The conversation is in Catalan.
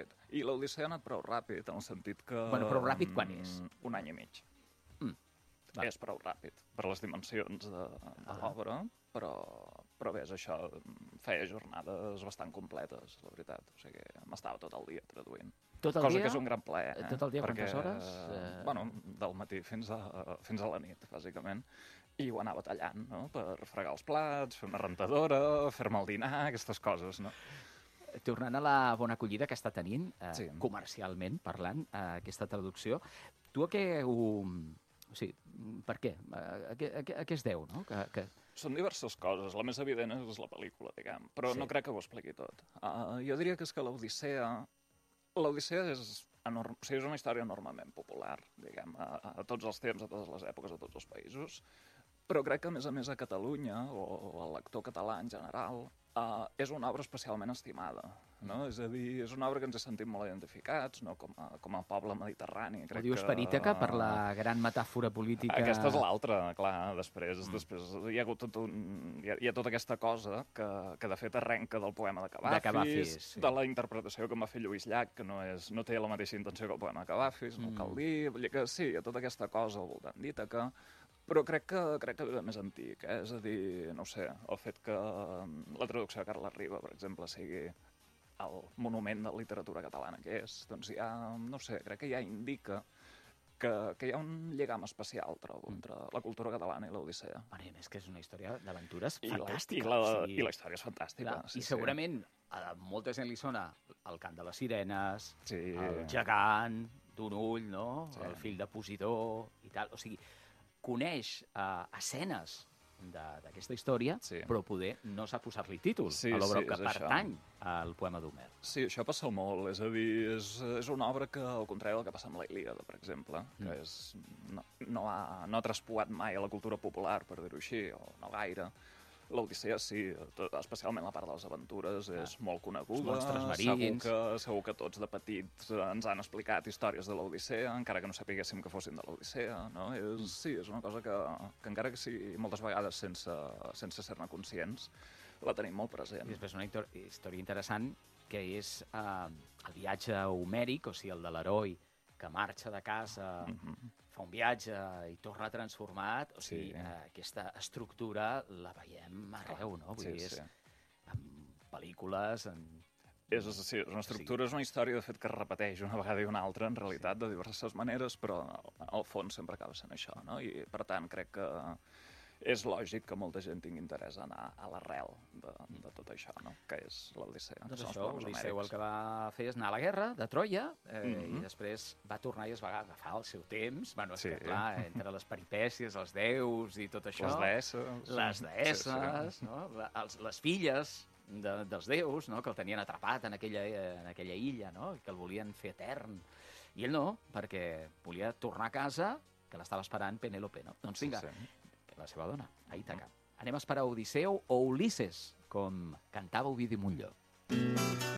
ràpid. I l'Odissea ha anat prou ràpid, en el sentit que... Bueno, prou ràpid quan és? 1 any i mig. Va. És prou ràpid, per les dimensions de l'obra, però bé, és això, feia jornades bastant completes, la veritat. O sigui, m'estava tot el dia traduint. Tot el Cosa dia? que és un gran plaer. Tot el dia, perquè, quantes hores? Bueno, del matí fins a la nit, bàsicament. I ho anava tallant, no?, per fregar els plats, fer una rentadora, fer-me el dinar, aquestes coses, no? Tornant a la bona acollida que està tenint, Sí. comercialment parlant, aquesta traducció, tu a què ho... O sigui, per què? A què es deu, no? Són diverses coses. La més evident és la pel·lícula, diguem, però Sí. no crec que ho expliqui tot. Jo diria que és que l'Odissea és... O sigui, és una història enormement popular, diguem, a tots els temps, a totes les èpoques, a tots els països, però crec que, a més, a Catalunya, o al lector català en general, és una obra especialment estimada, no? És a dir, és una obra que ens he sentit molt identificats, no?, com a poble mediterrani. Ho dius per Ítaca, per la gran metàfora política... Aquesta és l'altra, clar, després hi ha hagut hi ha tota aquesta cosa que de fet arrenca del poema de Cavafis, sí. de la interpretació que em va fer Lluís Llach, que no té la mateixa intenció que el poema de Cavafis, no cal dir, vull dir que sí, hi ha tota aquesta cosa al voltant d'Ítaca, però crec que ve més antic, és a dir, no ho sé, el fet que la traducció de Carles Riba, per exemple, sigui el monument de la literatura catalana que és, doncs ja, no sé, crec que ja indica que hi ha un lligam especial, trobo, entre la cultura catalana i l'Odissea. A més, que és una història d'aventures I fantàstica. I la història és fantàstica. Clar, I segurament a molta gent li sona el cant de les sirenes, Sí. el gegant d'un ull, no? Sí. El fill de Posidó i tal. O sigui, coneix escenes d'aquesta història, Sí. però poder no sap posar-li títol Sí, a l'obra sí, que és això. pertany al poema d'Homer. Sí, això passa molt, és a dir, és una obra que, al contrari del que passa amb la Ilíada, per exemple, que no ha traspuat mai a la cultura popular, per dir-ho així, o no gaire. L'Odissea sí, especialment la part de les aventures és molt coneguda. Els monstres marins. Segur que tots de petits ens han explicat històries de l'Odissea, encara que no sapiguéssim que fossin de l'Odissea, no? Sí, és una cosa que encara que sigui moltes vegades sense ser-ne conscients, la tenim molt present. I després una història interessant que és el viatge homèric, o sigui, el de l'heroi que marxa de casa, fa un viatge i torna transformat, o sigui, aquesta estructura la veiem arreu, no? Vull dir, és en pel·lícules, Sí, és una estructura, és una història, de fet, que es repeteix una vegada i una altra, en realitat, de diverses maneres, però al fons sempre acaba sent això, no? I, per tant, crec que és lògic que molta gent tingui interès a anar a l'arrel de tot això, no?, que és l'Odissea. Doncs això, l'Odisseu el que va fer és anar a la guerra de Troia i després va tornar i es va agafar el seu temps. Bueno, és que, clar, entre les peripècies, els déus i tot això... Les deesses, no? Les filles dels déus, no?, que el tenien atrapat en aquella illa, no?, que el volien fer etern. I ell no, perquè volia tornar a casa, que l'estava esperant Penèlope, no? Doncs vinga, la seva dona, a Ítaca. Anem a esperar Odisseu o Ulisses, com cantava Ovidi Montllor.